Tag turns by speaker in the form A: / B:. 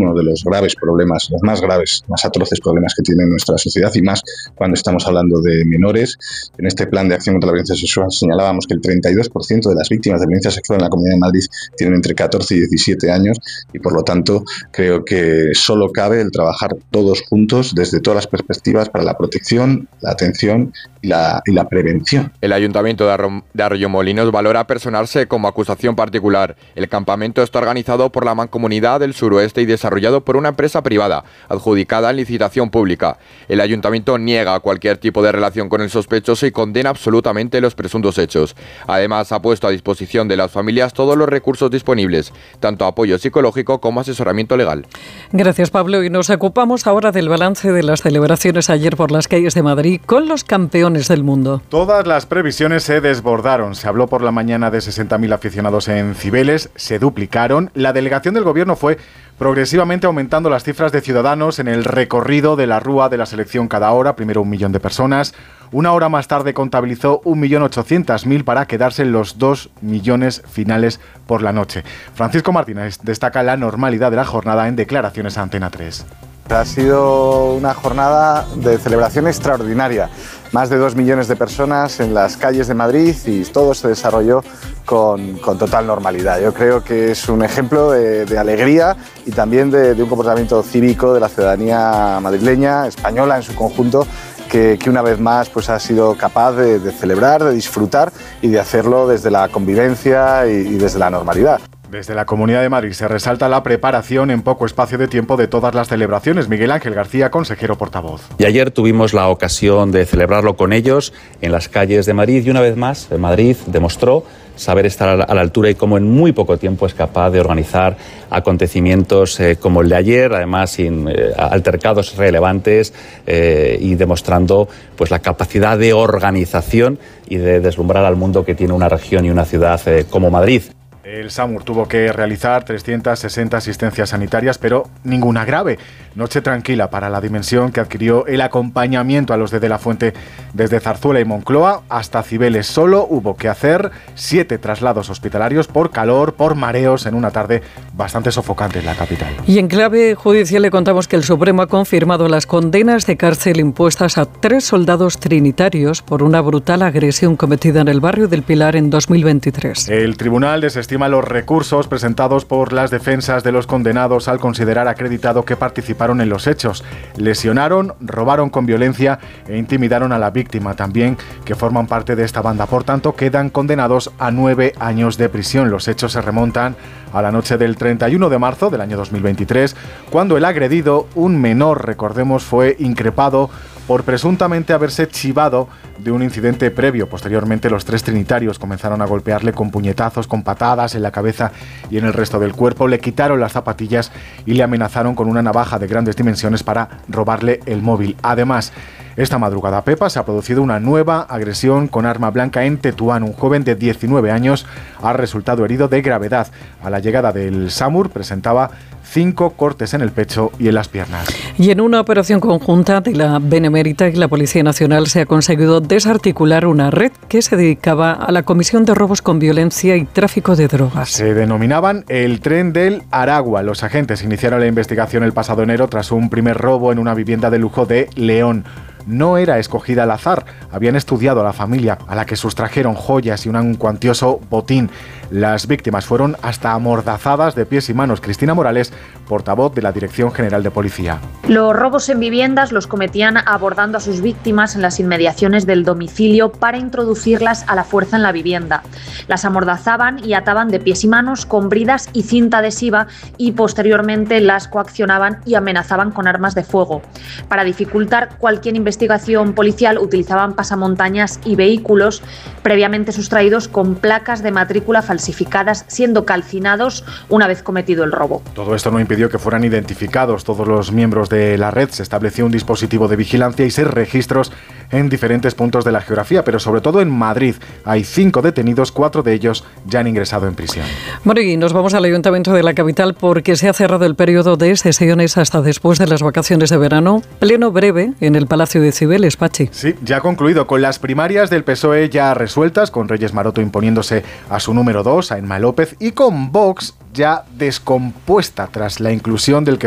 A: uno de los graves problemas, los más graves, más atroces problemas que tiene nuestra sociedad, y más cuando estamos hablando de menores. En este plan de acción contra la violencia sexual señalábamos que el 32% de las víctimas de violencia sexual en la Comunidad de Madrid tienen entre 14 y 17 años, y por lo tanto creo que solo cabe el trabajar todos juntos desde todas las perspectivas para la protección, la atención y la prevención.
B: El Ayuntamiento de Arroyomolinos valora personarse como acusación particular. El campamento está organizado por la Mancomunidad del Suroeste y desarrollado por una empresa privada, adjudicada en licitación pública. El Ayuntamiento niega cualquier tipo de relación con el sospechoso y condena absolutamente los presuntos hechos. Además, ha puesto a disposición de las familias todos los recursos disponibles, tanto apoyo psicológico como asesoramiento legal.
C: Gracias, Pablo. Y nos ocupamos ahora del balance de las celebraciones ayer por las calles de Madrid con los campeones del mundo.
D: Todas las previsiones se desbordaron. Se habló por la mañana de 60.000 aficionados en Cibeles, se duplicaron. La delegación del gobierno fue progresivamente aumentando las cifras de ciudadanos en el recorrido de la rúa de la selección cada hora. Primero 1 millón de personas. Una hora más tarde contabilizó 1.800.000 para quedarse en los 2 millones finales por la noche. Francisco Martínez destaca la normalidad de la jornada en declaraciones a Antena 3.
E: Ha sido una jornada de celebración extraordinaria. Más de 2 millones de personas en las calles de Madrid y todo se desarrolló con total normalidad. Yo creo que es un ejemplo de alegría y también de un comportamiento cívico de la ciudadanía madrileña, española en su conjunto, que una vez más pues, ha sido capaz de celebrar, de disfrutar y de hacerlo desde la convivencia y desde la normalidad.
D: Desde la Comunidad de Madrid se resalta la preparación en poco espacio de tiempo de todas las celebraciones. Miguel Ángel García, consejero portavoz.
F: Y ayer tuvimos la ocasión de celebrarlo con ellos en las calles de Madrid y una vez más Madrid demostró saber estar a la altura y cómo en muy poco tiempo es capaz de organizar acontecimientos como el de ayer, además sin altercados relevantes y demostrando pues la capacidad de organización y de deslumbrar al mundo que tiene una región y una ciudad como Madrid.
D: El SAMUR tuvo que realizar 360 asistencias sanitarias, pero ninguna grave. Noche tranquila para la dimensión que adquirió el acompañamiento a los de la Fuente desde Zarzuela y Moncloa hasta Cibeles. Solo hubo que hacer 7 traslados hospitalarios por calor, por mareos, en una tarde bastante sofocante en la capital.
C: Y en clave judicial le contamos que el Supremo ha confirmado las condenas de cárcel impuestas a 3 soldados trinitarios por una brutal agresión cometida en el barrio del Pilar en 2023.
D: El tribunal desestima los recursos presentados por las defensas de los condenados al considerar acreditado que participaron en los hechos. Lesionaron, robaron con violencia e intimidaron a la víctima también, que forman parte de esta banda. Por tanto, quedan condenados a 9 años de prisión. Los hechos se remontan a la noche del 31 de marzo del año 2023, cuando el agredido, un menor, recordemos, fue increpado por presuntamente haberse chivado de un incidente previo. Posteriormente, los 3 trinitarios comenzaron a golpearle con puñetazos, con patadas en la cabeza y en el resto del cuerpo. Le quitaron las zapatillas y le amenazaron con una navaja de grandes dimensiones para robarle el móvil. Además, esta madrugada, Pepa, se ha producido una nueva agresión con arma blanca en Tetuán. Un joven de 19 años ha resultado herido de gravedad. A la llegada del SAMUR presentaba 5 cortes en el pecho y en las piernas.
C: Y en una operación conjunta de la Benemérita y la Policía Nacional se ha conseguido desarticular una red que se dedicaba a la comisión de robos con violencia y tráfico de drogas.
D: Se denominaban el Tren del Aragua. Los agentes iniciaron la investigación el pasado enero tras un primer robo en una vivienda de lujo de León. No era escogida al azar, habían estudiado a la familia, a la que sustrajeron joyas y un cuantioso botín. Las víctimas fueron hasta amordazadas de pies y manos. Cristina Morales, portavoz de la Dirección General de Policía.
G: Los robos en viviendas los cometían abordando a sus víctimas en las inmediaciones del domicilio para introducirlas a la fuerza en la vivienda. Las amordazaban y ataban de pies y manos con bridas y cinta adhesiva y posteriormente las coaccionaban y amenazaban con armas de fuego. Para dificultar cualquier investigación policial utilizaban pasamontañas y vehículos previamente sustraídos con placas de matrícula falsificadas, siendo calcinados una vez cometido el robo.
D: Todo esto no impidió que fueran identificados todos los miembros de la red. Se estableció un dispositivo de vigilancia y 6 registros en diferentes puntos de la geografía, pero sobre todo en Madrid. Hay 5 detenidos, 4 de ellos ya han ingresado en prisión.
C: Bueno, y nos vamos al Ayuntamiento de la capital porque se ha cerrado el periodo de sesiones hasta después de las vacaciones de verano. Pleno breve en el Palacio de Cibeles, Pachi.
D: Sí, ya ha concluido con las primarias del PSOE ya resueltas, con Reyes Maroto imponiéndose a su número 2, a Emma López, y con Vox ya descompuesta tras la inclusión del que